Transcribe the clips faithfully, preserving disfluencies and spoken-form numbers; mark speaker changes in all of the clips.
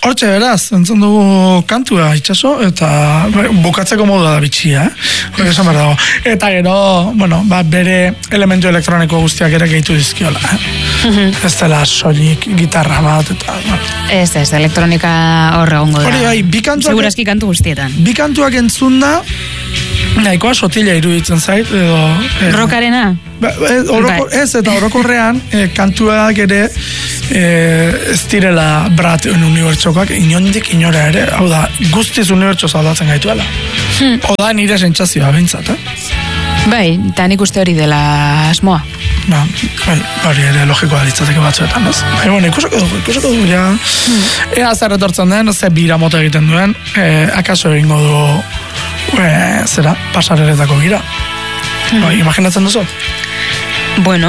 Speaker 1: Hortxe beraz, entzun dugu kantua itxaso, eta bukatzeko modua da bitxia, eh? Hori esan behar dago. Eta gero, bueno, ba, bere elementu elektroniko guztiak ere gehitu dizkiola, eh? Mm-hmm. Ez dela soilik gitarra bat, eta... Bueno.
Speaker 2: Ez, ez, elektronika horre gongo da.
Speaker 1: Hori bai, bi kantuak...
Speaker 2: Segurazki kantu guztietan.
Speaker 1: Bi kantuak entzun da, nahikoa sotila iruditzen zait, edo... Eh,
Speaker 2: Rokarena?
Speaker 1: Ba, ez, oroko, ez, eta orokorrean, eh, kantuak ere eh, ez direla brat unibertsokoak, inondik inora ere, hau da, guztiz unibertso zaldatzen gaituela. Hmm. Oda nire sentsazioa behintzat, eh?
Speaker 2: Bai, eta nik uste hori dela asmoa.
Speaker 1: Ba, bai, hori ere logikoa ditzateke batzuetan, ez? Bai, bueno, ikusako dugu, ikusako dugu, ja. Hmm. Ea zer etortzen den, ze bira mota egiten duen, eh, akaso egingo du, eh, zera, pasareretako bira. Hmm. Bai, imaginatzen duzu?
Speaker 2: Bueno...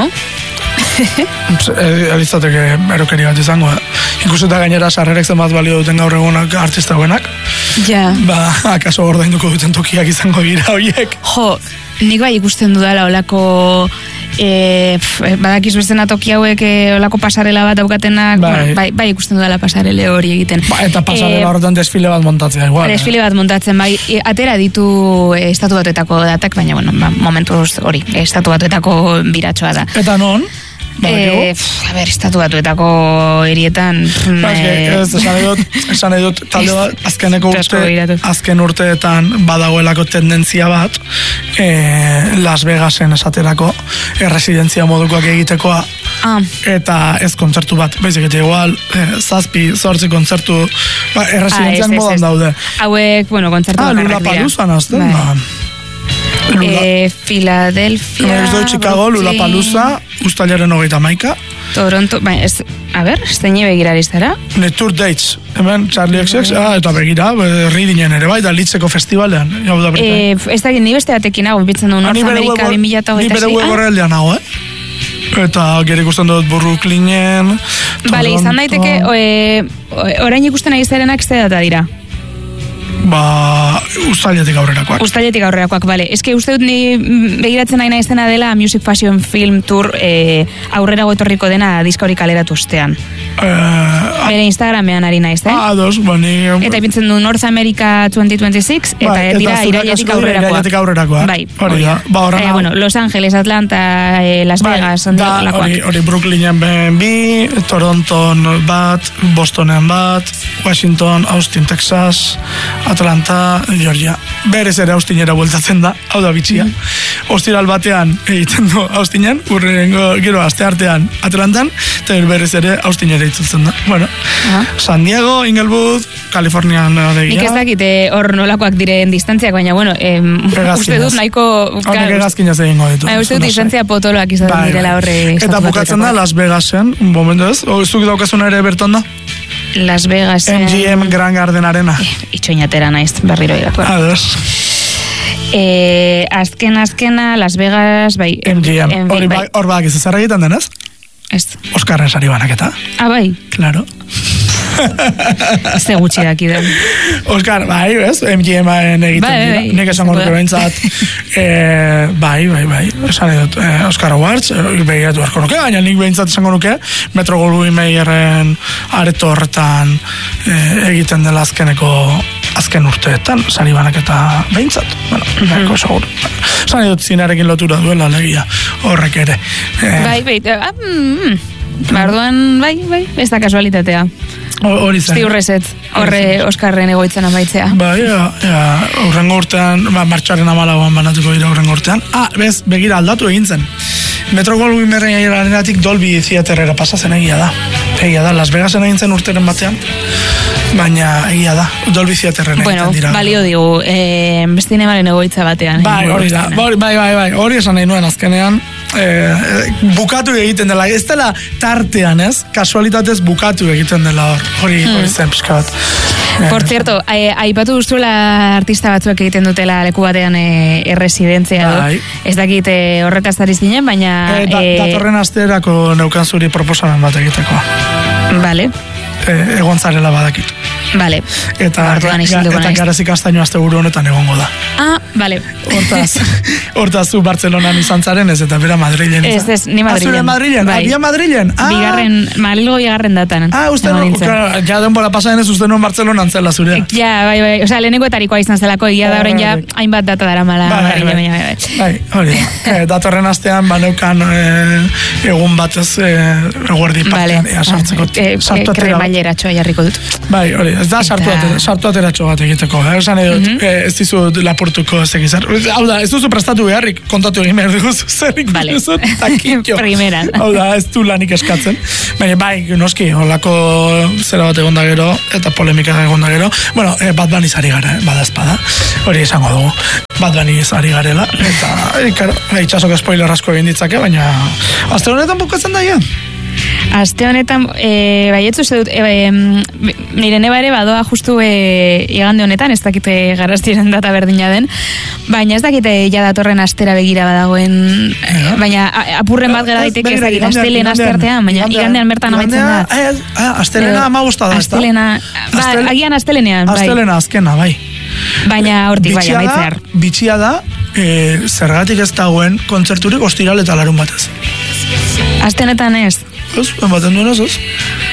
Speaker 1: Elitzateke erokeri bat izango, eh? Ikuseta gainera sarrerek zenbat balio duten gaur egunak artista buenak.
Speaker 2: Ja.
Speaker 1: Ba, akaso ordainduko duten tokiak izango dira horiek.
Speaker 2: Jo, nik bai ikusten dudala olako e, badakiz bestena toki hauek e, olako pasarela bat daukatenak, bai. Bueno, bai, bai ikusten dudala pasarele hori egiten.
Speaker 1: Ba, eta pasarela e, horretan desfile bat montatzea, igual.
Speaker 2: Desfile bat montatzen, bai, e, atera ditu e, estatu batuetako datak, baina, bueno, ba, momentuz hori, estatu batuetako biratxoa da.
Speaker 1: Eta non?
Speaker 2: Eh, a ber, estatu batuetako erietan
Speaker 1: ba, eh, ez, esan edut, esan edut talde bat, azkeneko urte, azken urteetan badagoelako tendentzia bat eh, Las Vegasen esaterako erresidentzia modukoak egitekoa ah. Eta ez kontzertu bat, baizik eta igual eh, zazpi, zortzi kontzertu ba, erresidentzian ah, modan daude
Speaker 2: hauek, bueno, kontzertu
Speaker 1: ah, Lula Paluzan azten ba.
Speaker 2: Eh, Philadelphia,
Speaker 1: Chicago, Lollapalooza, uztailaren hogeita hamaika.
Speaker 2: Toronto, bai, ez, a ber, zeini begirari zara?
Speaker 1: Ne Tour Dates, hemen Charlie X X, ah, eta begira, Readingen ere bai, da Litzeko festivalean.
Speaker 2: Eh, ez da, ni beste batekin hau, bitzen du North America bi mila hogeita sei.
Speaker 1: Ni bere web horreldean hau, eh? Eta gero ikusten dut Brooklynen, Toronto...
Speaker 2: Bale, izan daiteke, orain ikusten ari zarenak ze data dira?
Speaker 1: Ba, uztailetik aurrerakoak.
Speaker 2: Uztailetik aurrerakoak, bale. Ez que uste dut ni begiratzen nahi naizena dela Music Fashion Film Tour e, aurrera goetorriko dena diska hori kaleratu ostean. Uh, Bere Instagramean ari naiz, eh?
Speaker 1: Ah, dos, bani...
Speaker 2: Eta ipintzen du North America twenty twenty-six, eta bai, dira irailetik aurrerakoak.
Speaker 1: Irailetik aurrerakoak.
Speaker 2: Bai,
Speaker 1: hori da. Ba,
Speaker 2: eh, bueno, Los Angeles, Atlanta, eh, Las
Speaker 1: bai,
Speaker 2: Vegas,
Speaker 1: da, hori, hori Brooklynen ben bi, Toronton bat, Bostonen bat, Washington, Austin, Texas, Atlanta, Georgia. Berez ere Austinera bueltatzen da, hau da bitxia. Mm. Ostiral batean egiten du Austinen, urrengo gero aste artean Atlantan, eta berez ere Austinera itzultzen da. Bueno, uh-huh. San Diego, Inglewood, Kalifornian egia.
Speaker 2: Nik ez dakite hor nolakoak diren distantziak, baina bueno, em, uste dut nahiko...
Speaker 1: Honek egazkinaz egingo ditu.
Speaker 2: Uste dut distantzia potoloak izan bai, direla horre...
Speaker 1: Eta bukatzen da Las Vegasen, un momento ez, o zuk daukazun ere berton da?
Speaker 2: Las Vegas...
Speaker 1: M G M Grand Garden Arena.
Speaker 2: Eh, itxoinatera naiz, berriro irako.
Speaker 1: Ados.
Speaker 2: Eh, azken, azkena, Las Vegas, bai...
Speaker 1: M G M, hor bai, bak izan zer egiten denez?
Speaker 2: Ez.
Speaker 1: Oskarren sari banaketa.
Speaker 2: Ah, bai?
Speaker 1: Claro.
Speaker 2: Ze gutxi daki den.
Speaker 1: Oskar, bai, ez? M G M-en egiten
Speaker 2: bai,
Speaker 1: dira.
Speaker 2: Bai,
Speaker 1: nik esan gorko behintzat. eh, bai, bai, bai. Esan edut, eh, Oscar Awards, eh, behiratu erko nuke, baina nik behintzat esan nuke, Metro Goldwyn Mayerren areto horretan eh, egiten dela azkeneko azken urteetan, sari banaketa behintzat. Bueno, nahiko mm-hmm. segur. Esan edut zinarekin lotura duela legia horrek ere. Eh,
Speaker 2: bai, bai, ah, mm, barduan, bai, bai, ez da kasualitatea.
Speaker 1: Hori zen.
Speaker 2: Ziurrezet, horre Oskarren egoitzen amaitzea.
Speaker 1: Bai, ja, ja, urrengo urtean, ba, martxoaren amalagoan banatuko dira urrengo urtean. Ah, bez, begira aldatu egin zen. Metro Goldwyn Mayerrenetik Dolby Theaterera pasatzen egia da. Egia da, Las Vegasen egin zen urteren batean, baina egia da, Dolby Theaterren
Speaker 2: bueno,
Speaker 1: egiten dira.
Speaker 2: Bueno, balio digu, eh, bestinemaren egoitza batean.
Speaker 1: Bai, hori da, bai, bai, bai, bai, hori esan nahi nuen azkenean, eh, bukatu egiten dela, ez dela tartean, ez? Kasualitatez bukatu egiten dela hor, hori, hmm. hori zen pixka bat.
Speaker 2: Por cierto, eh, aipatu guztuela artista batzuek egiten dutela leku batean eh, erresidentzia bai. Du. Ez dakit eh, horretaz ari zinen, baina...
Speaker 1: Eh, da, eh, datorren asterako neukan zuri proposamen bat egiteko.
Speaker 2: Vale.
Speaker 1: Eh, egon zarela badakit.
Speaker 2: Vale.
Speaker 1: Eta, eta Garazi Kastaino azte buru honetan egongo da.
Speaker 2: Ah, vale.
Speaker 1: Hortaz, hortaz zu Bartzelonan izan zaren ez, eta bera Madrilen izan.
Speaker 2: Ez, ez, ni Madrilen.
Speaker 1: Azure Madrilen,
Speaker 2: bai.
Speaker 1: Abia Madrilen. Ah.
Speaker 2: Bigarren, Malilgo bigarren datan.
Speaker 1: Ah, uste no, ja denbora pasaden ez uste non Bartzelonan zela zurea.
Speaker 2: Ja, bai, bai, osea, lehenengo etarikoa izan zelako, egia da horren ja, hainbat data dara mala.
Speaker 1: Bai, bai, bai, bai, bai, hori. Eh, datorren astean, baneukan eh, egun batez eh, eguerdi partean, ea sartzeko.
Speaker 2: Sartu atera. Kremaileratxoa jarriko dut.
Speaker 1: Bai, hori, ez da sartu atera, sartu ateratxo bat egiteko, eh? Esan edut, mm -hmm. ez dizu lapurtuko ez egizar. Hau da, ez duzu prestatu beharrik, kontatu egin behar dugu zerrik
Speaker 2: vale.
Speaker 1: duzu, takitxo.
Speaker 2: Primeran.
Speaker 1: Hau da, ez du lanik eskatzen. Baina, bai, noski, holako zera bat egon da gero, eta polemika egon da gero. Bueno, eh, Bad Bunny zari gara, eh? Bada espada. Hori esango dugu. Bad Bunny zari garela. Eta, e, karo, itxasok spoiler asko egin ditzake, baina azte honetan bukatzen da, ja.
Speaker 2: Aste honetan, e, bai, etzu zedut, e, e, nire neba ere badoa justu e, igande honetan, ez dakite Garastiren data berdina den, baina ez dakite ja datorren astera begira badagoen, e, baina apurren bat gara daiteke ez dakit, astelen asteartean, baina igandean bertan amaitzen da.
Speaker 1: Astelena ama gusta da, ez da?
Speaker 2: Astelena, ba, agian astelenean, bai.
Speaker 1: Astelena azkena, bai.
Speaker 2: Baina hortik bai, amaitzear.
Speaker 1: Bitxia da, e, zergatik ez dagoen kontzerturik ostiral eta larun batez.
Speaker 2: Astenetan ez?
Speaker 1: Ez, ematen duen ez, ez?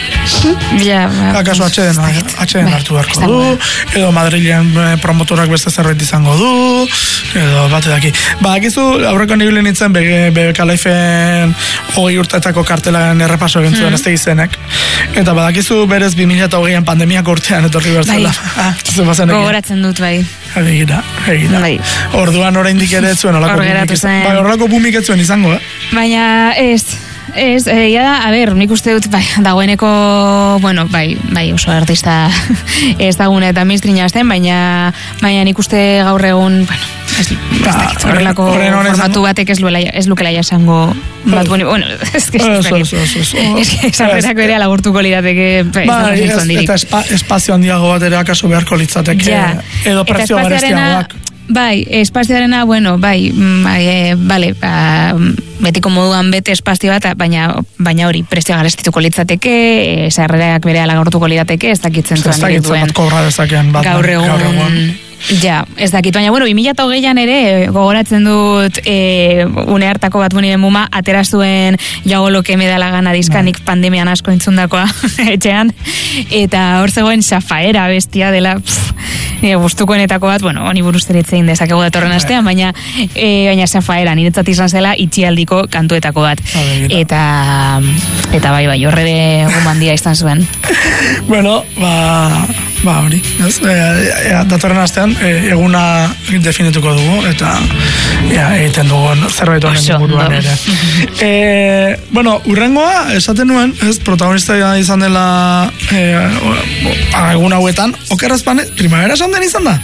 Speaker 2: Ja, ba,
Speaker 1: akaso atxeden, atxeden hartu beharko du, edo Madrilen promotorak beste zerbait izango du, edo bate daki. Ba, akizu, aurreko nibili nintzen B B K Life-en hogei urtetako kartelaren errepaso egin zuen, hmm. ez da izenek. Eta badakizu berez bi mila hogeian pandemiak urtean etorri bertzela.
Speaker 2: Bai, ah, gogoratzen dut, bai.
Speaker 1: Egira, egira. Bai. Orduan oraindik ere ez zuen, olako bumik ez zuen. Bai, orlako bumik ez zuen izango, eh?
Speaker 2: Baina, ez... Ez, egia da, a ber, nik uste dut, bai, dagoeneko, bueno, bai, bai, oso artista ez dagune eta mainstreama zen, baina, baina nik uste gaur egun, bueno, ez, ez dakit, horrelako formatu batek ez, luela, ez lukela jasango bat, bueno, bueno, ez que ez dakit, ez que esarrerak bere alagurtuko lidateke,
Speaker 1: bai, eta espazio handiago bat ere akaso beharko litzateke, edo prezio garestiagoak.
Speaker 2: Bai, espazioarena, bueno, bai, bai, e, bale, ba, betiko moduan bete espazio bat, baina baina hori prezio garestituko litzateke, e, sarrerak bere alagortuko litzateke, ez dakitzen zuen duen. Ez dakitzen bat kobra dezakean bat. Gaur egun. Ja, ez dakit, baina, bueno, bi mila hogeian ere, gogoratzen dut, e, une hartako bat buniren muma, atera zuen jago loke me da la gana diskanik no. Pandemian asko entzundakoa etxean, eta hor zegoen Xafaera bestia dela, pff, nire gustukoenetako bat, bueno, honi buruz zeritzein dezakegu datorren astean, baina, e, baina Xafaera, niretzat izan zela itxialdiko kantuetako bat. Eta, eta bai, bai, horre gumandia izan zuen.
Speaker 1: Bueno, ba... Ba, hori, ez? E, e, datorren astean e, eguna definituko dugu, eta ja, egiten dugu zerbait honen inguruan ere. e, bueno, urrengoa, esaten nuen, ez, protagonista izan dela e, egun hauetan, okerrazpane, primavera esan den izan da?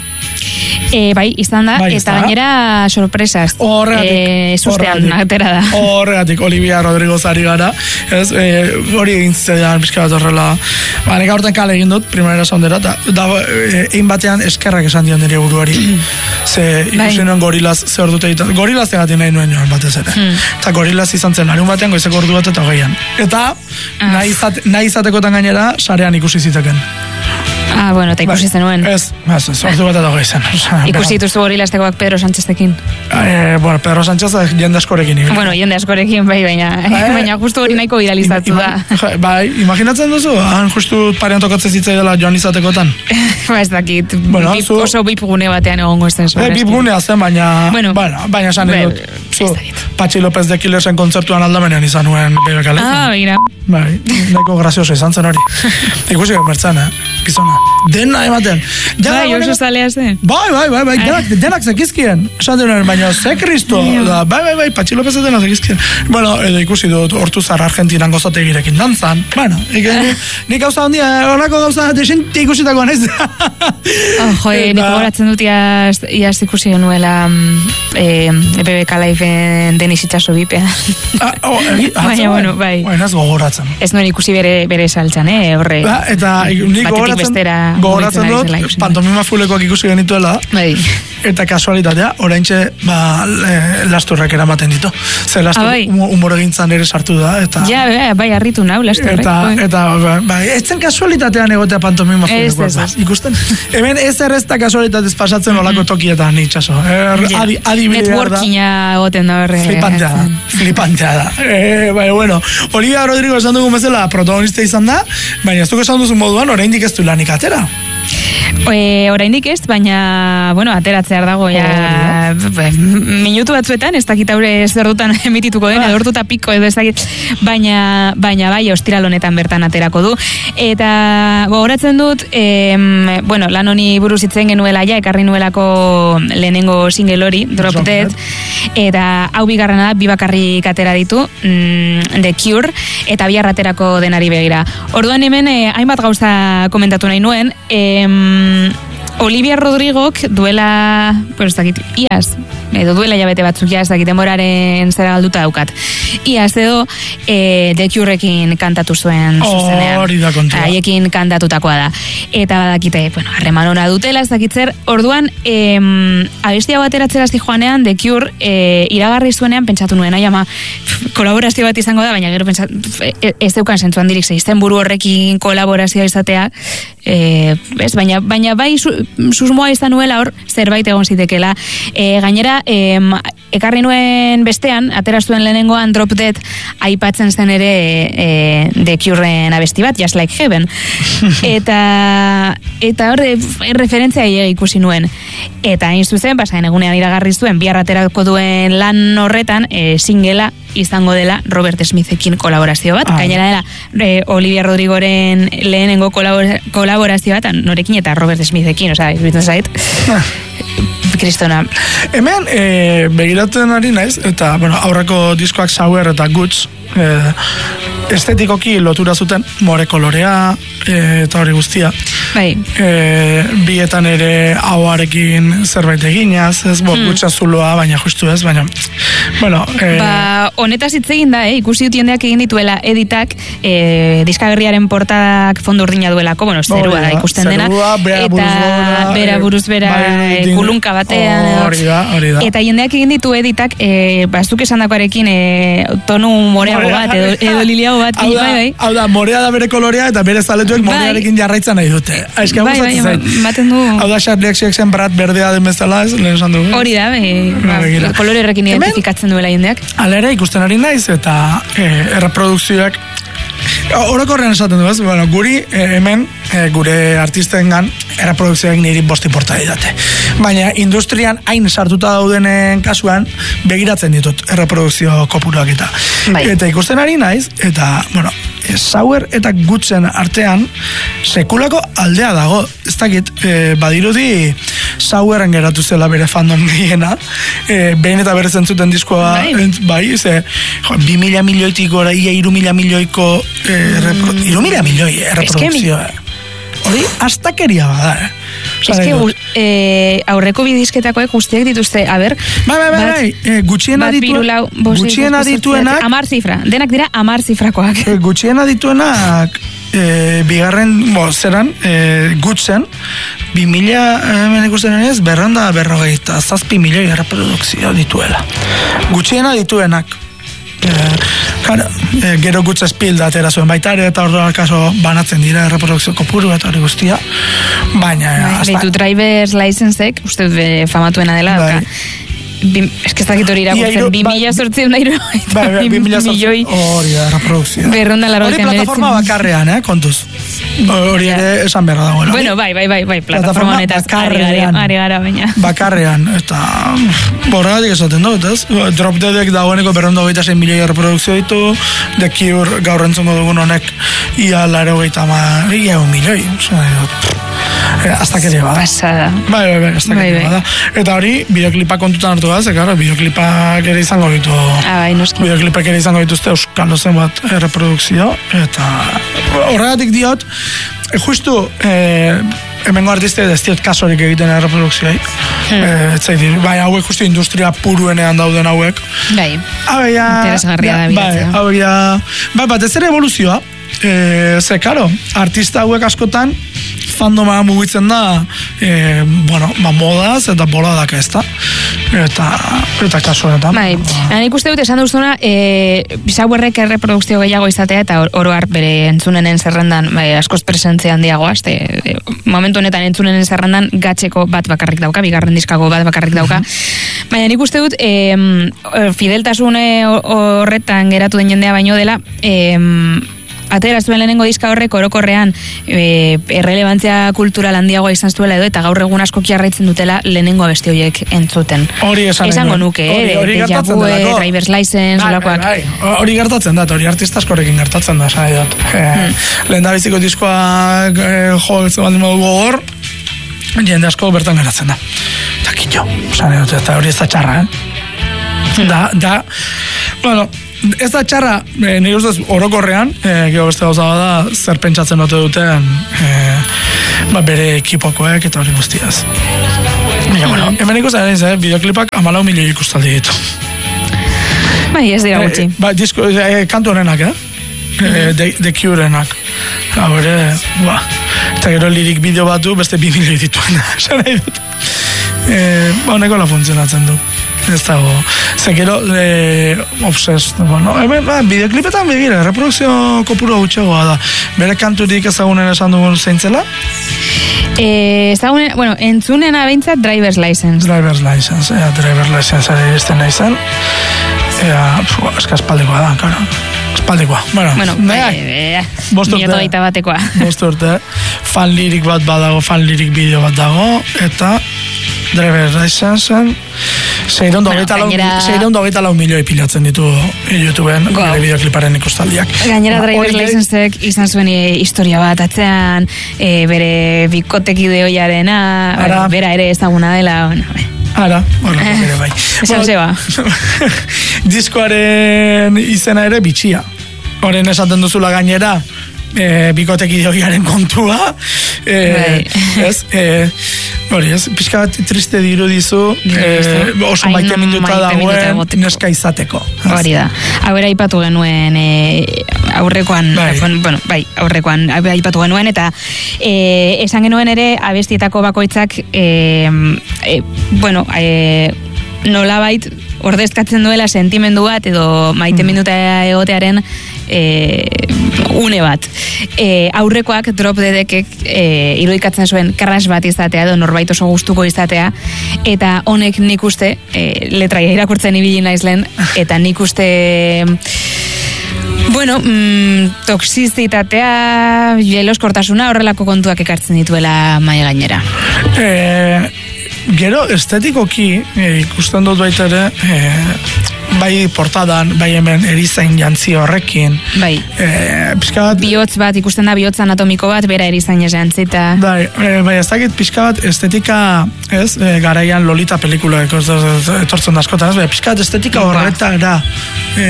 Speaker 2: E, bai, izan da, bai, eta gainera sorpresaz.
Speaker 1: Horregatik.
Speaker 2: E, Sustean, atera da.
Speaker 1: Horregatik, Olivia Rodrigo zari gara. Ez, e, hori egin zidean, pixka bat horrela. Ba, nek aurten kale egin dut, primera sondera, eta da, egin batean eskerrak esan dion nire buruari. Ze, ikusi nuen gorilaz, ze hor dute egiten. Gorilaz egatik nahi nuen joan batez ere. Hmm. Eta gorilaz izan zen, larun batean, goizeko ordu bat eta hogeian. Eta, ah. nahi, izate, nahi izatekotan gainera, sarean ikusi ziteken.
Speaker 2: Ah, bueno, eta ikusi zenuen.
Speaker 1: Ez, ez, ez, ordu bat eta hogei zen.
Speaker 2: Ikusi dituzu gorilaztekoak Pedro Sánchezekin.
Speaker 1: Eh, bueno, Pedro Sánchez jende askorekin.
Speaker 2: Bueno, jende askorekin, bai, baina, eh, baina justu hori nahiko idealizatu da.
Speaker 1: Bai, imaginatzen duzu, han justu parean tokatzen zitzai dela joan izatekotan.
Speaker 2: Ba, ez dakit,
Speaker 1: bueno,
Speaker 2: bip,
Speaker 1: zu...
Speaker 2: oso bipgune batean egongo esten zuen.
Speaker 1: Eh, bipgunea zen, baina,
Speaker 2: bueno,
Speaker 1: bueno, baina esan edut. Zu, Patxi López de Killersen kontzertuan aldamenean izan nuen B B K Life.
Speaker 2: Ah, begira.
Speaker 1: Bai, nahiko grazioso izan zen hori. Ikusi mertzen, eh, gizona. Dena ematen.
Speaker 2: Bai, oso zalea zen.
Speaker 1: Bai, bai, bai, bai, denak, denak zekizkien. Esan denuen, baina ze kristo. Da, bai, bai, bai, Patxi López dena zekizkien. Bueno, edo ikusi dut, Hortuzar Argentinan gozote girekin dantzan. Bueno, nik gauza handia, horako gauza desente ikusitakoa naiz.
Speaker 2: Oh, joe, nik gogoratzen dut iaz, iaz ikusi genuela eh, B B K Life-en Denis Itxaso bipea.
Speaker 1: Ah, oh,
Speaker 2: baina, bueno, bai.
Speaker 1: Baina ez gogoratzen.
Speaker 2: Ez nuen ikusi bere, bere saltzan, eh, horre.
Speaker 1: Ba, eta nik gogoratzen
Speaker 2: bestera
Speaker 1: gogoratzen dut, pantomima fulekoak ikusi genituela,
Speaker 2: bai.
Speaker 1: Eta kasualitatea, oraintxe ba, lasturrak eramaten ditu. Ze lastur ah, bai. humor egintzan ere sartu da. Eta,
Speaker 2: ja, bai, bai, harritu nau, lasturrek.
Speaker 1: Eta, bai. eta bai, ez zen kasualitatean egotea pantomima fulekoak. Ba, ikusten? Hemen ez errezta kasualitatez pasatzen mm-hmm. olako tokietan itxaso. Er, yeah. adi,
Speaker 2: Networkinga egoten da horre.
Speaker 1: Flipantea da. Flipantea da. E, bai, bueno, Olivia Rodrigo esan dugu bezala protagonista izan da, baina ez dugu esan duzu moduan, oraindik ez du lanik atera.
Speaker 2: E, oraindik ez, baina, bueno, ateratzear dago, ja, oh, minutu batzuetan, ez dakit haure zer dutan emitituko den, ah. edortuta piko edo ez dakit, baina, baina bai, ostiral honetan bertan aterako du. Eta gogoratzen dut, em, bueno, lan honi buruz itzen genuela ja, ekarri nuelako lehenengo single hori, Drop Dead, eta hau bigarrena da, bi bakarrik atera ditu, mm, The Cure, eta bihar aterako denari begira. Orduan hemen, eh, hainbat gauza komentatu nahi nuen, em, Olivia Rodrigok duela, pues, dakit, iaz, edo duela jabete batzuk ja, ez dakit, denboraren zera galduta daukat. Iaz edo, e, The Cureekin kantatu zuen zuzenean.
Speaker 1: Hori da kontua.
Speaker 2: Haiekin kantatutakoa da. Eta badakite, bueno, harreman ona dutela, ez dakit zer, orduan, em, abestia bateratzera joanean, The Cure, e, iragarri zuenean, pentsatu nuen, ai ama, kolaborazio bat izango da, baina gero pentsatu, ez deukan zentzuan dirik, ze izen buru horrekin kolaborazioa izatea, e, ez, baina, baina bai su, susmoa izan nuela hor, zerbait egon zitekela. E, gainera, e, ekarri nuen bestean, atera zuen lehenengoan Drop Dead, aipatzen zen ere e, The Cureen abesti bat, Just Like Heaven. Eta eta hor, referentzia ikusi nuen. Eta hain zuzen, pasaen egunean iragarri zuen, bihar aterako duen lan horretan, e, singela izango dela Robert Smithekin kolaborazio bat. Ah. Gainera dela e, Olivia Rodrigoren lehenengo kolabora, kolaborazio bat, norekin eta Robert Smithekin, oza, izbitzen zait. Ah. Kristona.
Speaker 1: Hemen, e, begiratzen ari naiz, eta, bueno, aurreko diskoak Sour eta Guts, e, estetikoki lotura zuten, more kolorea, e, eta hori guztia.
Speaker 2: Bai.
Speaker 1: E, bietan ere hauarekin zerbait eginaz, ez, bo, hmm. Gutsa zuloa, baina justu ez, baina, bueno. E,
Speaker 2: ba, honetaz hitz egin da, eh? Ikusi dut jendeak egin dituela editak, e, diskaberriaren portadak fondo urdina duelako, bueno, zerua da ikusten dena.
Speaker 1: Zerua, bera
Speaker 2: eta
Speaker 1: buruz bera,
Speaker 2: bera buruz bera, e, kulunka batean.
Speaker 1: Hori da, hori da.
Speaker 2: Eta jendeak egin ditu editak, e, bazuk esandakoarekin, e, tonu moreago bat, edo, edo liliago bat,
Speaker 1: hau da, bai, bai. Hau da, morea da bere kolorea, eta bere zaletuek bai. Morearekin jarraitzen nahi dute. Ez que bai, bai,
Speaker 2: baten du.
Speaker 1: Hau da, Charlie X X-en brat berdea den bezala, ez, lehen esan dugu.
Speaker 2: Hori da, e, ba, kolore horrekin identifikatzen duela jendeak.
Speaker 1: Alera ikusten ari naiz, eta e, erreprodukzioak orokorrean esaten du, ez? Bueno, guri e, hemen, e, gure artistengan erreprodukzioak niri bost inporta didate. Baina industrian hain sartuta daudenen kasuan begiratzen ditut erreprodukzio kopuruak eta. Bai. Eta ikusten ari naiz, eta, bueno, Sour eta Gutsen artean sekulako aldea dago. Ez dakit, e, badirudi Sourren geratu zela bere fandom gehiena, e, behin eta berez entzuten diskoa, bai, ent, bai ze, jo, bi mila milioitik gora, ia iru mila milioiko e, repro, mm. iru mila milioi erreprodukzioa. Hori, astakeria bada, eh?
Speaker 2: Ez que eh, aurreko bidizketakoek guztiak dituzte, a ber,
Speaker 1: bai, bai, bai, bai. E, gutxien adituenak, gutxien adituenak,
Speaker 2: amar zifra, denak dira amar zifrakoak.
Speaker 1: E, gutxien adituenak, e, bigarren, bo, zeran, e, Gutsen, bi mila, hemen ikusten ez, berranda berrogeita, zazpi milioi erreprodukzio dituela. Gutxien adituenak. Eh, kar, eh, gero Gutsa Spilda atera zuen baita ere, eta orduan kaso banatzen dira erreprodukzio kopuru eta hori guztia, baina
Speaker 2: Beitu Driver's License-ek, uste famatuena dela, bai. Ez que ez dakit hori irakurtzen, bi mila sortzen dairo, eta bi milioi
Speaker 1: hori da, erreprodukzio.
Speaker 2: Berronda largo
Speaker 1: hori plataforma bakarrean, eh, kontuz. Hori ere esan berra dagoela.
Speaker 2: Bueno, bai, bai, bai, bai, plataforma honetaz ari gara, baina.
Speaker 1: Bakarrean, eta borregatik esaten dut, ez? Drop Deadek dagoeneko berrondo gaita zein milioi erreprodukzio ditu, The Cure gaur entzongo dugun honek ia laro gaita ma, ia un milioi, aztakeria bada.
Speaker 2: Pasada.
Speaker 1: Bai, bai, bai, aztakeria bada. Eta hori, bideoklipa kontutan hartu da, ze, karo, bideoklipak ere izango ditu.
Speaker 2: Ah, bai, noski.
Speaker 1: Bideoklipak ere izango dituzte euskal dozen bat erreprodukzio, eta horregatik diot, justu, eh, hemengo artiste ez diot kasorik egiten erreprodukzioi. Hmm. Eh, ez zaitin, bai, hauek justu industria puruenean dauden hauek.
Speaker 2: Bai,
Speaker 1: bai,
Speaker 2: interesgarria da bilatzea.
Speaker 1: Bai, hauek, bai, bat ez ere evoluzioa, eh, ze, karo, artista hauek askotan, fandoma mugitzen da, e, bueno, ba, modaz eta boladak ez da. Eta, eta kasu honetan.
Speaker 2: Bai, ba. Nik uste dut esan duzuna, e, softwarek erreprodukzio gehiago izatea eta oroar bere entzunenen zerrendan bai, askoz presentzia handiagoa, este, e, momentu honetan entzunenen zerrendan gatxeko bat bakarrik dauka, bigarren diskago bat bakarrik dauka. Mm-hmm. Baina nik uste dut, e, fideltasune horretan geratu den jendea baino dela, e, atera zuen lehenengo diska horrek orokorrean e, errelevantzia kultural handiagoa izan zuela edo eta gaur egun asko jarraitzen dutela lehenengo abesti horiek entzuten.
Speaker 1: Hori esan
Speaker 2: esango nuke,
Speaker 1: hori, hori
Speaker 2: eh,
Speaker 1: gertatzen
Speaker 2: Jabue,
Speaker 1: delako.
Speaker 2: Driver's License, olakoak.
Speaker 1: Bai, bai, hori gertatzen da, hori artista askorekin gertatzen da, esan edot. E, hmm. Lehen da biziko diskoak e, jo, ez baldin modu gogor, jende asko bertan geratzen da. Eta kitxo, esan edot, eta hori ez da txarra, eh? Hmm. Da, da, bueno, ez da txarra, e, nire ustez orokorrean, e, gero beste gauza da, zer pentsatzen dute duten e, ba, bere ekipokoek eta hori guztiaz. Ja, bueno, hemen ikusten ez, eh, bideoklipak amalau milioi ikustaldi ditu.
Speaker 2: Bai, ez dira gutxi.
Speaker 1: E, ba, disko, e, kantu honenak, eh? E, The, The Cure-enak. Haure, ba, eta gero lirik bideo batu beste bi milioi dituen. Esan nahi dut. E, ba, honeko la funtzionatzen du. Ez dago, ze gero e, obsessed, bueno, hemen, ba, bideoklipetan begira, reprodukzio kopuru gutxegoa da. Bere kanturik ezagunen esan dugun zeintzela?
Speaker 2: Eh, ezagunen, bueno, entzunena behintzat Driver's License.
Speaker 1: Driver's License, ea, Driver's License ari izten nahi zen. Ea, pfu, eska espaldekoa da, karo. Espaldekoa, bueno.
Speaker 2: Bueno, e, e, minuto gaita batekoa.
Speaker 1: Bost urte, fan lirik bat badago, fan lirik bideo bat dago, eta Driver's License seiehun eta hogeita lau milioi pilatzen ditu YouTubeen bere bideokliparen ikustaldiak.
Speaker 2: Gainera Driver's Licenseek izan zuen historia bat atzean, e, bere bikotekide hoiarena, bera ere ezaguna dela, bueno,
Speaker 1: Ara, horrela ere bai.
Speaker 2: Esan zeba.
Speaker 1: Diskoaren izena ere bitxia. Horren esaten duzula gainera, e, bikoteki diogiaren kontua. E, ez, e, hori ez, pixka bat triste dirudizu, e, oso maite minuta dagoen neska izateko.
Speaker 2: Hori da. Hau era aipatu genuen e, aurrekoan, bai. bueno, bai, aurrekoan aipatu genuen, eta e, esan genuen ere abestietako bakoitzak, e, e, bueno, e, nolabait ordezkatzen duela sentimendu bat edo maite minuta egotearen e, une bat. E, aurrekoak Drop Deadek e, irudikatzen zuen crash bat izatea edo norbait oso gustuko izatea, eta honek nik uste e, letraia irakurtzen ibili naiz lehen, eta nik uste bueno, mm, toxizitatea, jeloskortasuna, horrelako kontuak ekartzen dituela mai gainera.
Speaker 1: Eh, gero estetikoki e, ikusten dut baita ere, e, bai portadan, bai hemen erizain jantzi horrekin.
Speaker 2: Bai.
Speaker 1: E, pixka bat...
Speaker 2: Bihotz bat, ikusten da bihotz anatomiko bat, bera erizain jantzita.
Speaker 1: Bai, e, bai, ez dakit pixka bat estetika, ez, e, garaian Lolita pelikula etortzen da askotan, ez, bai, pixka bat estetika horretara e,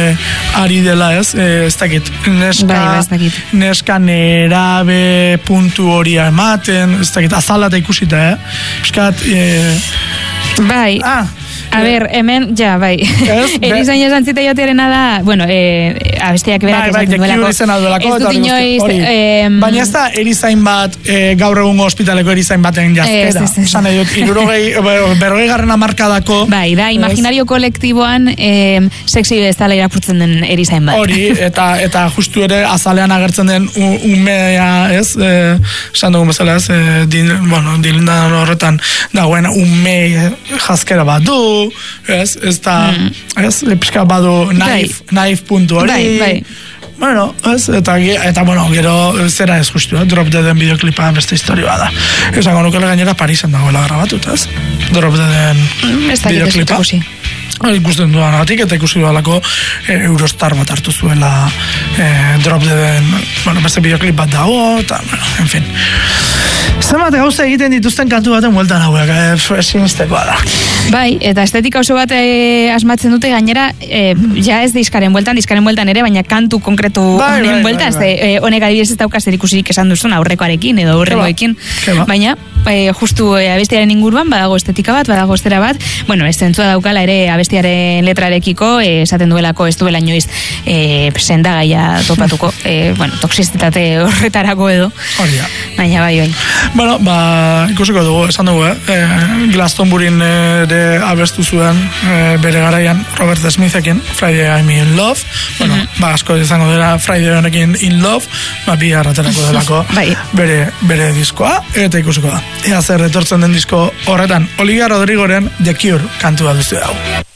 Speaker 1: ari dela, ez, e, ez dakit, neska,
Speaker 2: bai, bai, ez dakit.
Speaker 1: neska nerabe puntu hori ematen, ez dakit, azalata ikusita, eh? Pixka bat, e...
Speaker 2: bai, ah, a ber, hemen, ja, bai. Erizain esan zita jotearena da, bueno, e, abestiak berak
Speaker 1: bai,
Speaker 2: esaten duelako.
Speaker 1: Bai, izena duelako.
Speaker 2: Ez dut inoiz... Eh,
Speaker 1: Baina ez da erizain bat, e, gaur egungo ospitaleko erizain baten jazkera. Ez, ez, ez. Esan edut, irurogei, berrogei garren amarkadako...
Speaker 2: Bai, da, imaginario kolektiboan e, sexy bezala irakurtzen den erizain bat.
Speaker 1: Hori, eta eta justu ere azalean agertzen den umea, ez? Esan dugun bezala, ez? E, din, bueno, dilindan horretan dagoen ume jazkera bat du, ez, ez da, mm. ez, pixka badu naif, bai. naif puntu hori,
Speaker 2: bai, bai.
Speaker 1: Bueno, ez, eta, eta bueno, gero zera ez justu, eh? Drop Deaden bideoklipa beste historia da. Esango nukele gainera Parisen dagoela grabatut, ez? Drop Deaden
Speaker 2: mm, bideoklipa.
Speaker 1: Ikusten duan agatik, eta ikusi dualako e, Eurostar bat hartu zuela e, Drop Deaden, bueno, beste bideoklip bat dago, eta, bueno, en fin. Zenbat gauza egiten dituzten kantu baten bueltan hauek, eziniztekoa da.
Speaker 2: Bai, eta estetika oso bat e, asmatzen dute gainera, e, ja ez diskaren bueltan, diskaren bueltan ere, baina kantu konkretu
Speaker 1: bai,
Speaker 2: honen
Speaker 1: bai,
Speaker 2: bueltan,
Speaker 1: bai, bai.
Speaker 2: e, honek adibidez ez dauka zer ikusirik esan duzun aurrekoarekin edo aurrekoekin, baina e, justu e, abestiaren inguruan badago estetika bat, badago estera bat, bueno, ez zentzua daukala ere abestiaren letrarekiko, e, esaten duelako ez duela inoiz e, sendagaia topatuko, e, bueno, toxizitate horretarako edo,
Speaker 1: Horia.
Speaker 2: baina bai, bai. Bai.
Speaker 1: Bueno, ba, ikusiko dugu, esan dugu, eh? Glastonburyn ere abestu zuen eh, bere garaian Robert Smithekin, Friday I'm in Love. Bueno, mm-hmm. ba, asko izango dira Friday honekin in Love, ba, bi arraterako delako
Speaker 2: bai.
Speaker 1: bere, bere diskoa, eta ikusiko da. Ea zer etortzen den disko horretan, Olivia Rodrigoren The Cure kantua duzu hau.